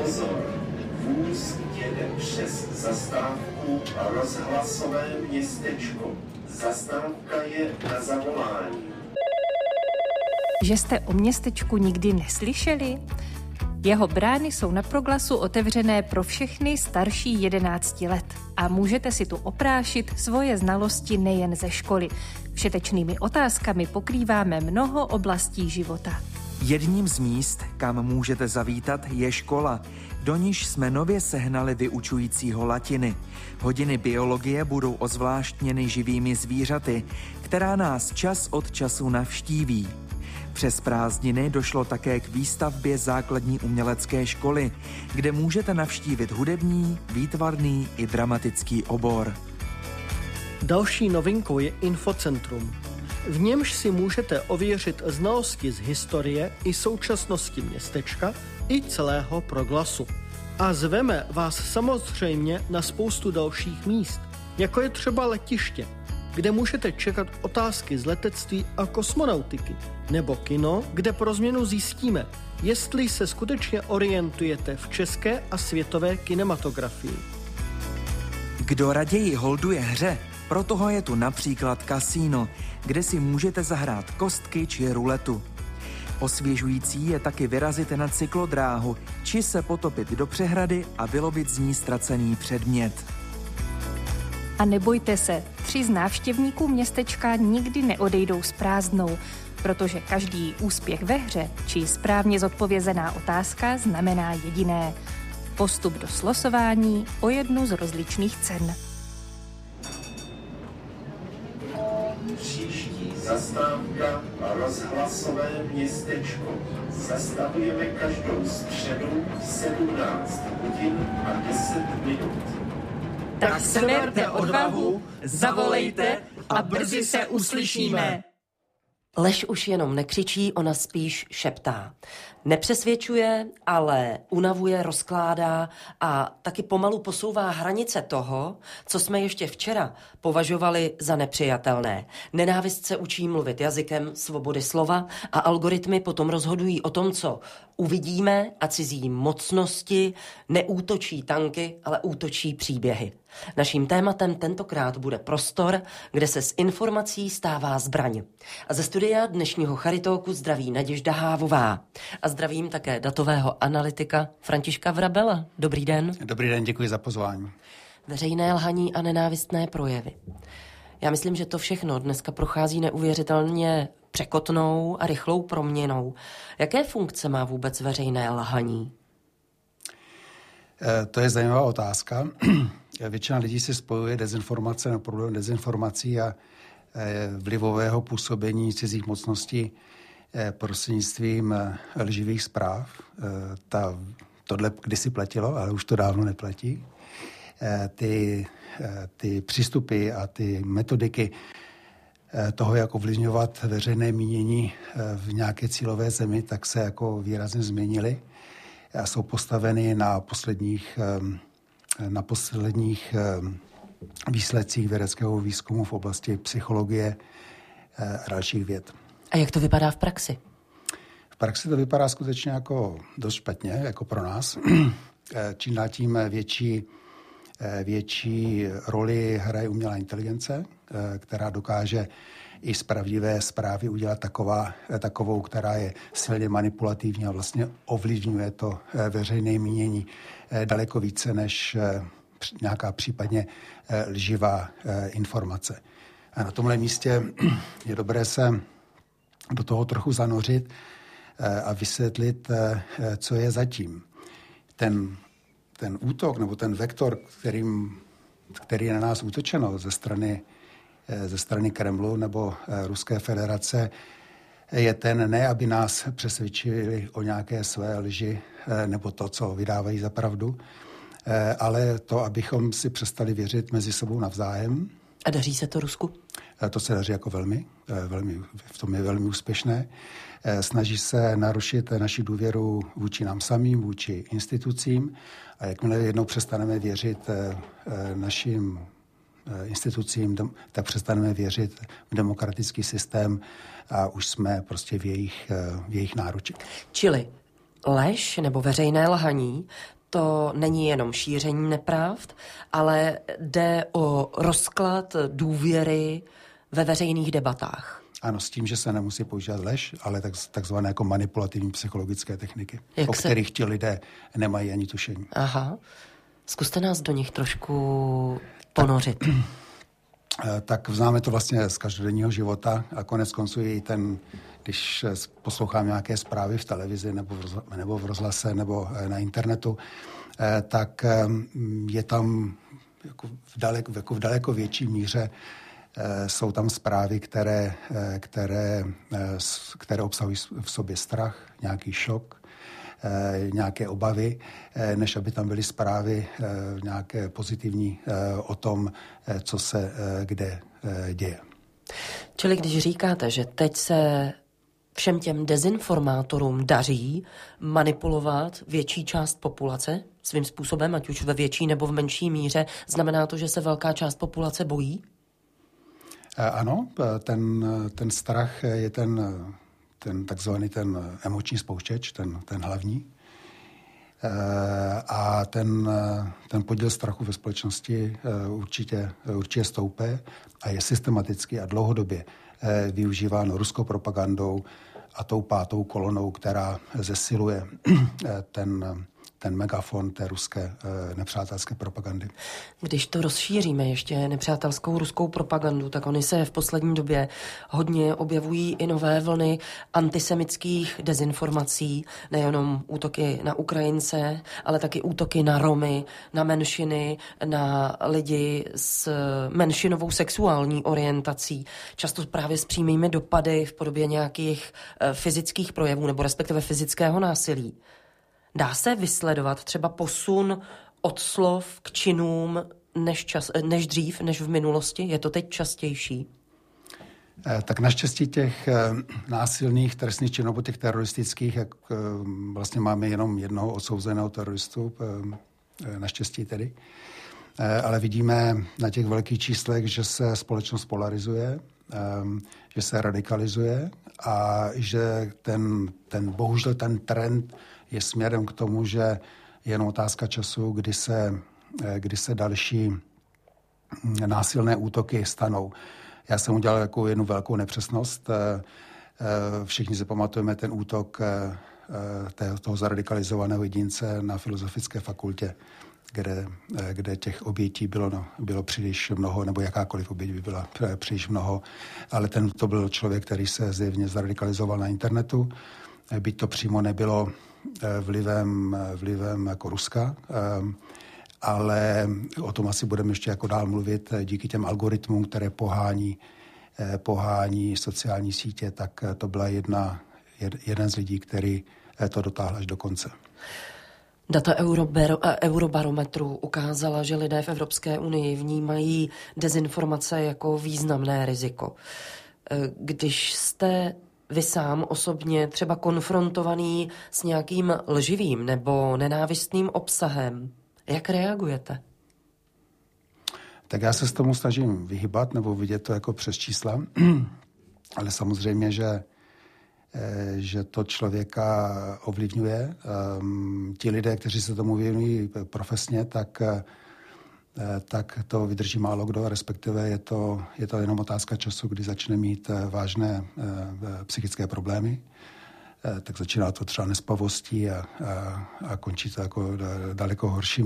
Pozor, vůz jede přes zastávku rozhlasové městečko. Zastávka je na zavolání. Že jste o městečku nikdy neslyšeli? Jeho brány jsou na Proglasu otevřené pro všechny starší 11 let a můžete si tu oprášit svoje znalosti nejen ze školy. Všetečnými otázkami pokrýváme mnoho oblastí života. Jedním z míst, kam můžete zavítat, je škola. Do níž jsme nově sehnali vyučujícího latiny. Hodiny biologie budou ozvláštněny živými zvířaty, která nás čas od času navštíví. Přes prázdniny došlo také k výstavbě základní umělecké školy, kde můžete navštívit hudební, výtvarný i dramatický obor. Další novinkou je Infocentrum. V němž si můžete ověřit znalosti z historie i současnosti městečka i celého Proglasu. A zveme vás samozřejmě na spoustu dalších míst, jako je třeba letiště, kde můžete čekat otázky z letectví a kosmonautiky, nebo kino, kde pro změnu zjistíme, jestli se skutečně orientujete v české a světové kinematografii. Kdo raději holduje hře, pro toho je tu například kasíno, kde si můžete zahrát kostky či ruletu. Osvěžující je taky vyrazit na cyklodráhu, či se potopit do přehrady a vylovit z ní ztracený předmět. A nebojte se, 3 z návštěvníků městečka nikdy neodejdou s prázdnou, protože každý úspěch ve hře či správně zodpovězená otázka znamená jediné: postup do slosování o jednu z rozličných cen. Příští zastávka rozhlasové městečko. Zastavujeme každou středu 17 hodin a 10 minut. Tak seberte odvahu, zavolejte a brzy se uslyšíme. Lež už jenom nekřičí, ona spíš šeptá. Nepřesvědčuje, ale unavuje, rozkládá a taky pomalu posouvá hranice toho, co jsme ještě včera považovali za nepřijatelné. Nenávist se učí mluvit jazykem svobody slova a algoritmy potom rozhodují o tom, co uvidíme, a cizí mocnosti neútočí tanky, ale útočí příběhy. Naším tématem tentokrát bude prostor, kde se z informací stává zbraň. A ze studia dnešního Charitóku zdraví Naděžda Hávová. A zdravím také datového analytika Františka Vrabela. Dobrý den. Dobrý den, děkuji za pozvání. Veřejné lhaní a nenávistné projevy. Já myslím, že to všechno dneska prochází neuvěřitelně překotnou a rychlou proměnou. Jaké funkce má vůbec veřejné lhaní? To je zajímavá otázka. Většina lidí si spojuje dezinformace nebo problém dezinformací a vlivového působení cizích mocností prostřednictvím lživých zpráv. Tohle kdysi platilo, ale už to dávno neplatí. Ty přístupy a ty metodiky toho, jak ovlivňovat veřejné mínění v nějaké cílové zemi, tak se jako výrazně změnily a jsou postaveny na posledních výsledcích vědeckého výzkumu v oblasti psychologie a dalších věd. A jak to vypadá v praxi? V praxi to vypadá skutečně jako dost špatně, jako pro nás. Čím dál tím větší roli hraje umělá inteligence, která dokáže i z pravdivé zprávy udělat takovou, která je silně manipulativní a vlastně ovlivňuje to veřejné mínění daleko více než nějaká případně lživá informace. A na tomhle místě je dobré se do toho trochu zanořit a vysvětlit, co je zatím. Ten útok nebo ten vektor, který je na nás útočeno ze strany Kremlu nebo Ruské federace, je ten ne, aby nás přesvědčili o nějaké své lži nebo to, co vydávají za pravdu, ale to, abychom si přestali věřit mezi sebou navzájem. A daří se to Rusku? To se daří jako velmi, v tom je velmi úspěšné. Snaží se narušit naši důvěru vůči nám samým, vůči institucím, a jakmile jednou přestaneme věřit našim institucím, tak přestaneme věřit v demokratický systém a už jsme prostě v jejich náruči. Čili lež nebo veřejné lhaní, to není jenom šíření nepravd, ale jde o rozklad důvěry ve veřejných debatách. Ano, s tím, že se nemusí používat lež, ale takzvané jako manipulativní psychologické techniky, kterých ti lidé nemají ani tušení. Aha. Zkuste nás do nich trošku ponořit. Tak známe to vlastně z každodenního života a konec konců i když poslouchám nějaké zprávy v televizi nebo v rozhlase nebo na internetu, tak je tam v daleko větší míře jsou tam zprávy, které obsahují v sobě strach, nějaký šok, nějaké obavy, než aby tam byly zprávy nějaké pozitivní o tom, co se kde děje. Čili když říkáte, že teď se všem těm dezinformátorům daří manipulovat větší část populace svým způsobem, ať už ve větší nebo v menší míře, znamená to, že se velká část populace bojí? Ano, ten strach je ten takzvaný ten emoční spouštěč, ten hlavní. A ten podíl strachu ve společnosti určitě stoupé a je systematicky a dlouhodobě využíván ruskou propagandou a tou pátou kolonou, která zesiluje ten megafon té ruské nepřátelské propagandy. Když to rozšíříme ještě nepřátelskou ruskou propagandu, tak oni se v poslední době hodně objevují i nové vlny antisemitských dezinformací, nejenom útoky na Ukrajince, ale taky útoky na Romy, na menšiny, na lidi s menšinovou sexuální orientací, často právě s přímými dopady v podobě nějakých fyzických projevů nebo respektive fyzického násilí. Dá se vysledovat třeba posun od slov k činům než dřív, než v minulosti? Je to teď častější? Tak naštěstí těch násilných trestných činů, nebo těch teroristických, jak vlastně máme jenom jednoho odsouzeného teroristu, naštěstí tedy. Ale vidíme na těch velkých číslech, že se společnost polarizuje, že se radikalizuje a že bohužel ten trend je směrem k tomu, že je jen otázka času, kdy se další násilné útoky stanou. Já jsem udělal jako jednu velkou nepřesnost. Všichni si pamatujeme ten útok toho zaradikalizovaného jedince na Filozofické fakultě, kde těch obětí bylo příliš mnoho, nebo jakákoliv oběť by byla příliš mnoho, ale to byl člověk, který se zjevně zaradikalizoval na internetu, byť to přímo nebylo vlivem jako Ruska, ale o tom asi budeme ještě jako dál mluvit. Díky těm algoritmům, které pohání sociální sítě, tak to byla jeden z lidí, který to dotáhl až do konce. Data Eurobarometru ukázala, že lidé v Evropské unii vnímají dezinformace jako významné riziko. Když jste vy sám osobně třeba konfrontovaný s nějakým lživým nebo nenávistným obsahem, jak reagujete? Tak já se s tomu snažím vyhybat nebo vidět to jako přes čísla, ale samozřejmě, že to člověka ovlivňuje. Ti lidé, kteří se tomu věnují profesně, tak to vydrží málo kdo, respektive je to jenom otázka času, kdy začne mít vážné psychické problémy. Tak začíná to třeba nespavostí a končí to jako daleko horším